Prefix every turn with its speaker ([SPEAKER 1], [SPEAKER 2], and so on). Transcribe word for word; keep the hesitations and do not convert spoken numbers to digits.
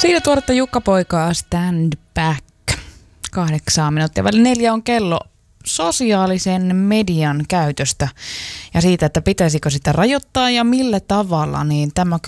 [SPEAKER 1] Siinä tuoretta Jukka-poikaa Stand Back. Kahdeksan minuuttia. Väli neljä on kello sosiaalisen median käytöstä ja siitä, että pitäisikö sitä rajoittaa ja millä tavalla, niin tämä